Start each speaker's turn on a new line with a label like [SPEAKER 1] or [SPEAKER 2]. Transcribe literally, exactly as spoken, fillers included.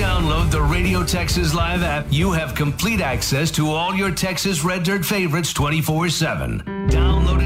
[SPEAKER 1] download the Radio Texas Live app, you have complete access to all your Texas Red Dirt favorites twenty-four seven. Download